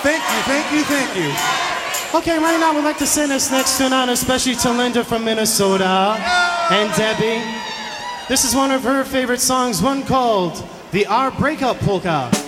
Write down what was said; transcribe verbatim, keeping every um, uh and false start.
Thank you, thank you, thank you. Okay, right now we'd like to send this next tune out, especially to Linda from Minnesota and Debbie. This is one of her favorite songs, one called the Our Breakup Polka.